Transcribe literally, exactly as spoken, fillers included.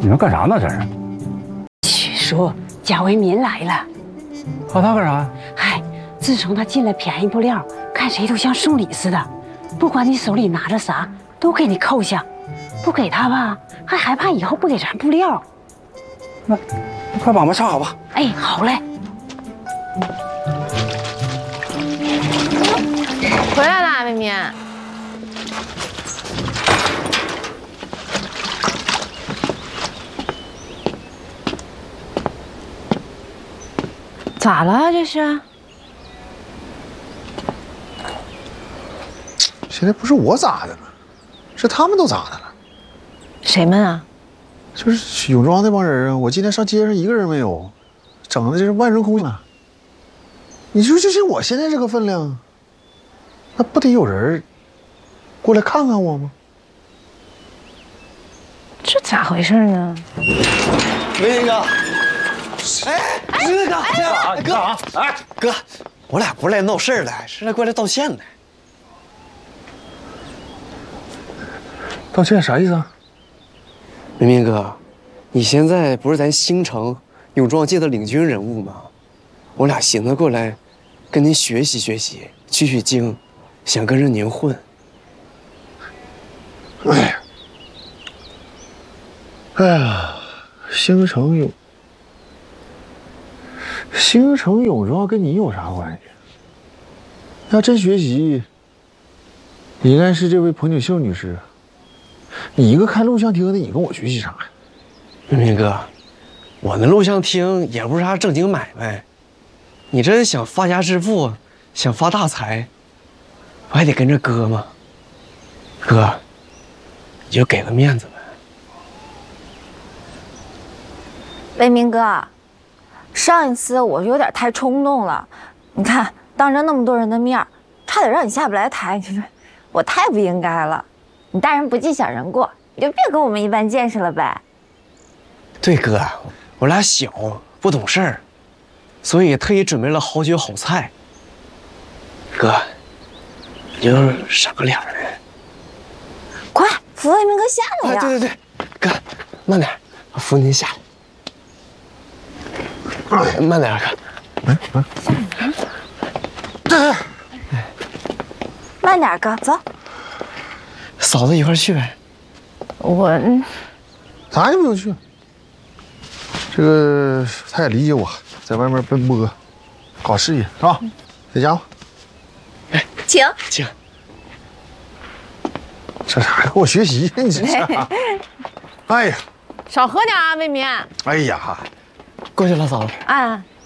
你们干啥呢？这是？ 据说贾为民来了。 找他干啥？ 嗨，自从他进了便宜布料，看谁都像送礼似的，不管你手里拿着啥，都给你扣下。不给他吧，还害怕以后不给咱布料。 那，快把我们插好吧。 哎，好嘞。 回来啦，微民。咋了？这是？ 现在不是我咋的了，是他们都咋的了？ 谁们啊？ 就是永庄那帮人啊！我今天上街上一个人没有，整的这是万人空巷。你说，就像我现在这个分量，那不得有人过来看看我吗？ 这咋回事呢？ 维林哥，哎，维林哥，这样，哥，哎，哥，我俩不是来闹事儿的，是来过来道歉的。 道歉啥意思啊？ 明明哥，你现在不是咱兴城永庄界的领军人物吗？我俩寻思过来，跟您学习学习，取取经，想跟着您混。 哎呀，哎呀，兴城永兴城永庄跟你有啥关系？要真学习，应该是这位彭锦秀女士。你一个开录像厅的，你跟我学习啥呀？ 明明哥，我那录像厅也不是啥正经买卖，你这想发家致富，想发大财，我还得跟着哥吗？哥，你就给个面子呗。 为民哥，上一次我有点太冲动了，你看当着那么多人的面，差点让你下不来台，你说我太不应该了。你大人不计小人过，你就别跟我们一般见识了呗。 对哥，我俩小不懂事儿，所以特意准备了好酒好菜。哥，你就赏个脸呗。 快扶为民哥下来呀！ 啊，对对对，哥，慢点，我扶您下来。慢点，哥。 哎哎， 慢点，哥，走。 嫂子一块去呗。 我， 咱就不用去。这个他也理解我，在外面奔波，搞事业是吧？在家吧。 哎，请请。 这啥？跟我学习？你这是？哎呀， 少喝点啊，为民。 哎呀， 过去了，嫂子。 啊，